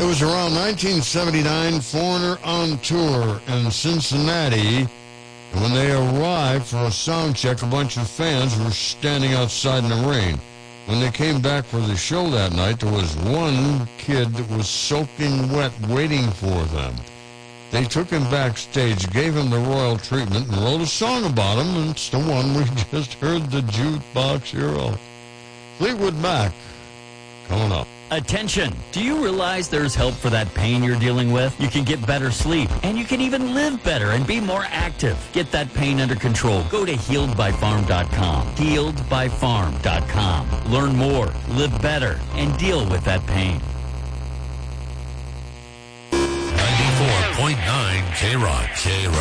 It was around 1979, Foreigner on tour in Cincinnati. And when they arrived for a sound check, a bunch of fans were standing outside in the rain. When they came back for the show that night, there was one kid that was soaking wet waiting for them. They took him backstage, gave him the royal treatment, and wrote a song about him, and it's the one we just heard, the Jukebox Hero. Fleetwood Mac, coming up. Attention! Do you realize there's help for that pain you're dealing with? You can get better sleep, and you can even live better and be more active. Get that pain under control. Go to HealedByFarm.com. HealedByFarm.com. Learn more, live better, and deal with that pain. 94.9 K-Rock.